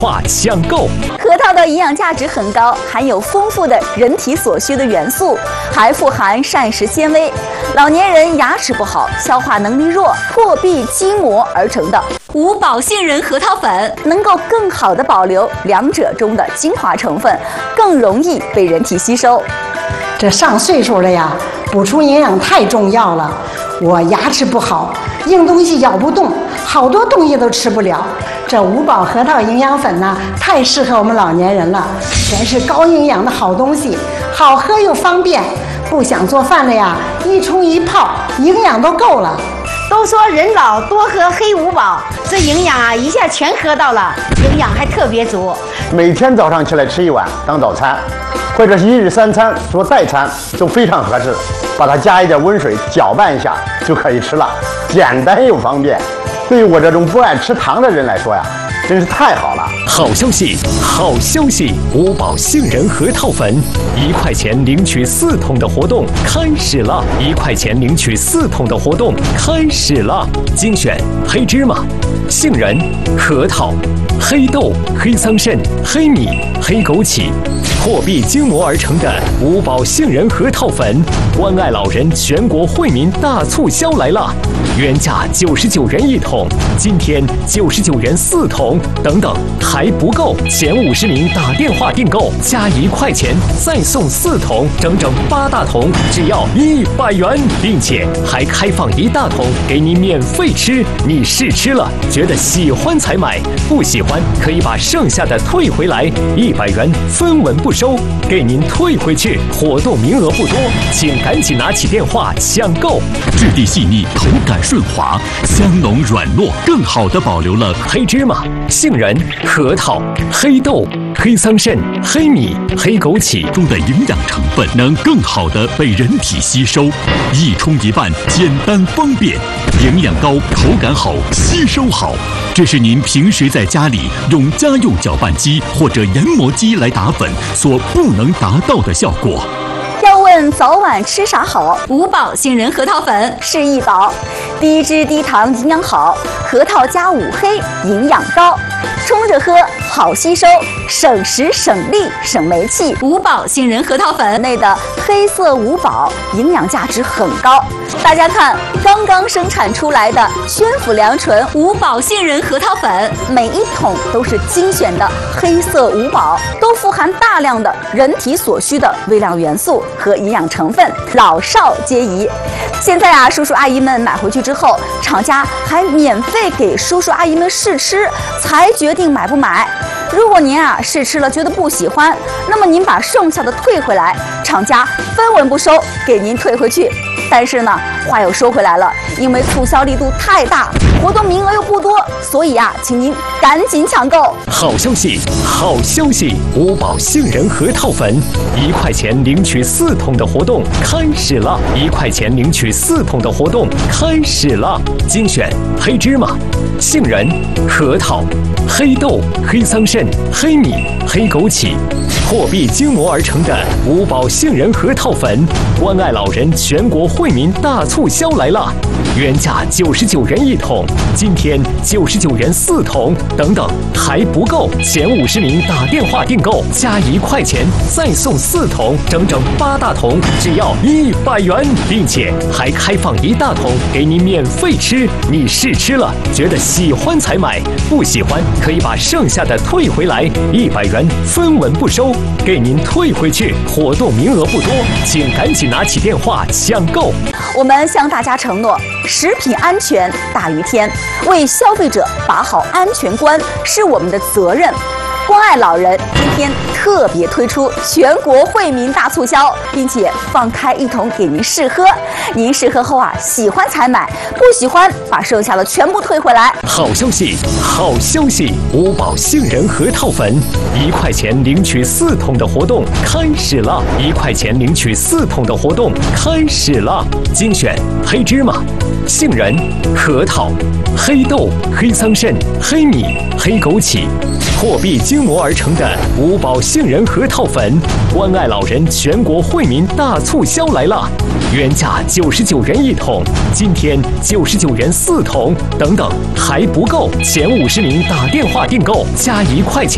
话抢购。 核桃的营养价值很高，含有丰富的人体所需的元素，还富含膳食纤维。老年人牙齿不好、消化能力弱、破壁筋膜而成的五宝杏仁核桃粉，能够更好的保留两者中的精华成分，更容易被人体吸收。 这上岁数了呀，补充营养太重要了。我牙齿不好，硬东西咬不动，好多东西都吃不了。这五宝核桃营养粉呢，太适合我们老年人了，全是高营养的好东西，好喝又方便。不想做饭了呀，一冲一泡，营养都够了。 都说人老多喝黑五宝，这营养啊一下全喝到了，营养还特别足。 每天早上起来吃一碗当早餐，或者是一日三餐做代餐都非常合适。把它加一点温水搅拌一下就可以吃了，简单又方便。对于我这种不爱吃糖的人来说呀，真是太好了！ 好消息，好消息！五宝杏仁核桃粉，1块钱领取4桶的活动开始了！1块钱领取4桶的活动开始了！精选黑芝麻、杏仁、核桃、黑豆、黑桑葚、黑米、黑枸杞，破壁筋膜而成的五宝杏仁核桃粉，关爱老人全国惠民大促销来了！原价99元1桶，今天99元4桶，等等还不够，前50名打电话订购加1块钱再送4桶，整整8大桶，只要100元，并且还开放1大桶给你免费吃。你试吃了觉得喜欢才买，不喜欢可以把剩下的退回来，100元分文不收，给您退回去。活动名额不多，请赶紧拿起电话抢购。 质地细腻，口感顺滑，香浓软糯，更好地保留了黑芝麻、杏仁、核桃、黑豆、黑桑葚、黑米、黑枸杞中的营养成分，能更好地被人体吸收。一冲一拌，简单方便，营养高，口感好，吸收好。这是您平时在家里用家用搅拌机或者研磨机来打粉所不能达到的效果。 要问早晚吃啥好，五宝杏仁核桃粉是一宝，低脂低糖营养好，核桃加5黑营养高，冲着喝好吸收，省时省力省煤气。五宝杏仁核桃粉内的黑色五宝营养价值很高，大家看刚刚生产出来的宣府良纯五宝杏仁核桃粉，每一桶都是精选的黑色五宝，都富含大量的人体所需的微量元素和营养成分，老少皆宜。现在啊，叔叔阿姨们买回去之后，厂家还免费给叔叔阿姨们试吃，才决定买不买。如果您啊试吃了觉得不喜欢，那么您把剩下的退回来，厂家分文不收，给您退回去。但是呢，话又说回来了，因为促销力度太大，活动名额又不多，所以啊，请您赶紧抢购。 好消息，好消息！五宝杏仁核桃粉，1块钱领取4桶的活动开始了！1块钱领取4桶的活动开始了！精选黑芝麻、杏仁、核桃、黑豆、黑桑葚、黑米、黑枸杞，破壁筋膜而成的五宝杏仁核桃粉，关爱老人全国惠民大促销来了！原价99元1桶，今天99元4桶，等等还不够，前50名打电话订购加1块钱再送4桶，整整8大桶，只要100元，并且还开放1大桶给你免费吃。你试吃了觉得喜欢才买，不喜欢可以把剩下的退回来，100元分文不收，给您退回去。活动名额不多，请赶紧拿起电话抢购。 我们向大家承诺，食品安全大于天，为消费者把好安全关是我们的责任。关爱老人今天特别推出全国惠民大促销，并且放开1桶给您试喝。您试喝后啊，喜欢才买，不喜欢把剩下的全部退回来。 好消息，好消息！五宝杏仁核桃粉，1块钱领取4桶的活动开始了！1块钱领取4桶的活动开始了！精选黑芝麻、杏仁、核桃、黑豆、黑桑葚、黑米、黑枸杞，破壁筋膜而成的五宝杏仁核桃粉，关爱老人全国惠民大促销来了！原价99元1桶，今天99元4桶，等等还不够，前50名打电话订购加1块钱